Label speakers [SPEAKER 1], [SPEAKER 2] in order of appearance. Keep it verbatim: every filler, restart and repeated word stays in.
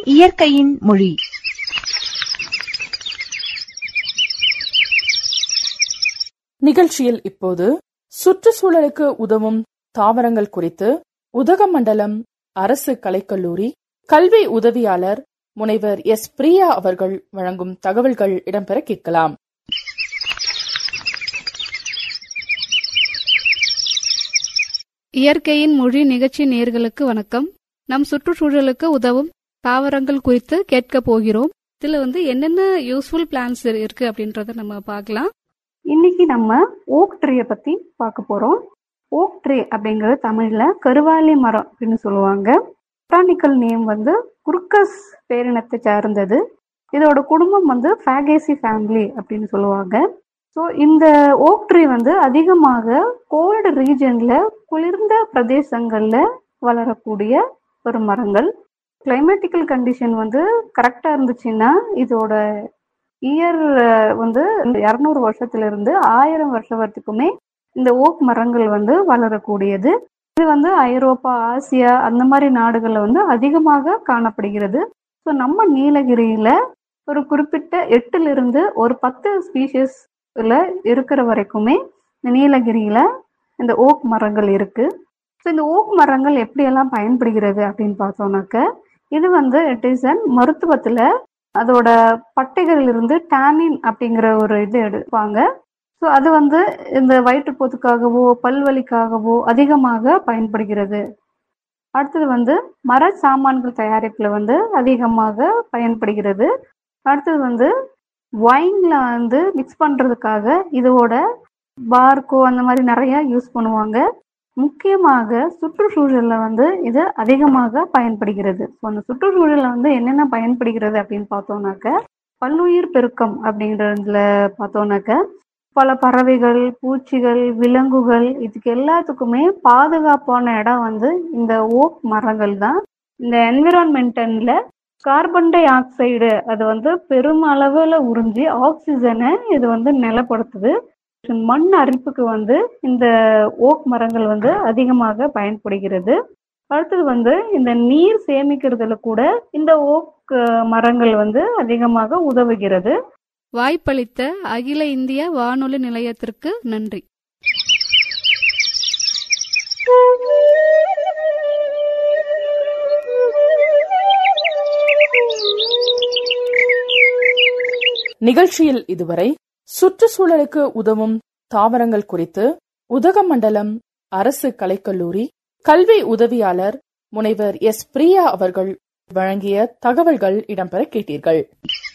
[SPEAKER 1] இயற்கையின் மொழி.
[SPEAKER 2] நிகழ்ச்சியில் இப்போது சுற்றுச்சூழலுக்கு உதவும் தாவரங்கள் குறித்து உதகமண்டலம் அரசு கலைக்கல்லூரி கல்வி உதவியாளர் முனைவர் எஸ் பிரியா அவர்கள் வழங்கும் தகவல்கள் இடம்பெற கேட்கலாம்.
[SPEAKER 3] இயற்கையின் மொழி நிகழ்ச்சி நேயர்களுக்கு வணக்கம். நம் சுற்றுச்சூழலுக்கு உதவும் தாவரங்கள் குறித்து கேட்க போகிறோம். இதுல வந்து என்னென்ன யூஸ்ஃபுல் பிளான்ஸ் இருக்கு அப்படின்றத நம்ம பார்க்கலாம்.
[SPEAKER 4] இன்னைக்கு நம்ம ஓக் ட்ரீயை பத்தி பார்க்க போறோம். ஓக் ட்ரீ அப்படிங்கிறது தமிழ்ல கருவாலி மரம் அப்படின்னு சொல்லுவாங்க. பொட்டானிக்கல் நேம் வந்து குர்கஸ் பேரினத்தை சார்ந்தது. இதோட குடும்பம் வந்து ஃபேகேசி ஃபேமிலி அப்படின்னு சொல்லுவாங்க. ஸோ இந்த ஓக் ட்ரீ வந்து அதிகமாக கோல்டு ரீஜன்ல குளிர்ந்த பிரதேசங்கள்ல வளரக்கூடிய ஒரு மரங்கள். கிளைமேட்டிக்கல் கண்டிஷன் வந்து கரெக்டா இருந்துச்சுன்னா இதோட இயர் வந்து இருநூறு வருஷத்துல இருந்து ஆயிரம் வருஷம் வரைக்குமே இந்த ஓக் மரங்கள் வந்து வளரக்கூடியது. இது வந்து ஐரோப்பா, ஆசியா அந்த மாதிரி நாடுகள்ல வந்து அதிகமாக காணப்படுகிறது. ஸோ நம்ம நீலகிரியில ஒரு குறிப்பிட்ட எட்டுல இருந்து ஒரு பத்து ஸ்பீஷஸ்ல இருக்கிற வரைக்குமே இந்த நீலகிரியில இந்த ஓக் மரங்கள் இருக்கு. ஸோ இந்த ஓக் மரங்கள் எப்படியெல்லாம் பயன்படுகிறது அப்படின்னு பார்த்தோம்னாக்க, இது வந்து இட் இஸ் அன் மருத்துவத்துல அதோட பட்டைகளிலிருந்து டானின் அப்படிங்கிற ஒரு இது எடுப்பாங்க. ஸோ அது வந்து இந்த வயிற்றுப்போத்துக்காகவோ பல்வலிக்காகவோ அதிகமாக பயன்படுகிறது. அடுத்தது வந்து மர சாமான்கள் தயாரிப்புல வந்து அதிகமாக பயன்படுகிறது. அடுத்தது வந்து வைன்ல வந்து மிக்ஸ் பண்றதுக்காக இதோட பார்கோ அந்த மாதிரி நிறைய யூஸ் பண்ணுவாங்க. முக்கியமாக சுற்றுச்சூழல்ல வந்து இது அதிகமாக பயன்படுகிறது. ஸோ அந்த சுற்றுச்சூழல்ல வந்து என்னென்ன பயன்படுகிறது அப்படின்னு பார்த்தோம்னாக்க, பல்லுயிர் பெருக்கம் அப்படின்றதுல பார்த்தோம்னாக்க பல பறவைகள், பூச்சிகள், விலங்குகள் இதுக்கு எல்லாத்துக்குமே பாதுகாப்பான இடம் வந்து இந்த ஓக் மரங்கள் தான். இந்த என்விரான்மெண்டல்ல கார்பன் டை ஆக்சைடு அது வந்து பெருமளவுல உறிஞ்சி ஆக்சிஜனை இது வந்து நிலப்படுத்துது. மண் அரிப்புக்கு வந்து இந்த ஓக் மரங்கள் வந்து அதிகமாக பயன்படுகிறது. அடுத்தது வந்து இந்த நீர் சேமிக்கிறதுல கூட இந்த ஓக் மரங்கள் வந்து அதிகமாக உதவுகிறது.
[SPEAKER 3] வாய்ப்பளித்த அகில இந்திய வானொலி நிலையத்திற்கு நன்றி.
[SPEAKER 2] நிகழ்ச்சியில் இதுவரை சுற்றுச்சூழலுக்கு உதவும் தாவரங்கள் குறித்து உதகமண்டலம் அரசு கலைக்கல்லூரி கல்வி உதவியாளர் முனைவர் எஸ் பிரியா அவர்கள் வழங்கிய தகவல்கள் இடம்பெற கேட்டீர்கள்.